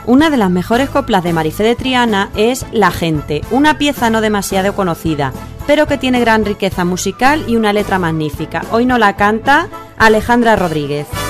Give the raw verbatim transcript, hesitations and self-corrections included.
Una de las mejores coplas de Marifé de Triana es La Gente, una pieza no demasiado conocida, pero que tiene gran riqueza musical y una letra magnífica. Hoy nos la canta Alejandra Rodríguez.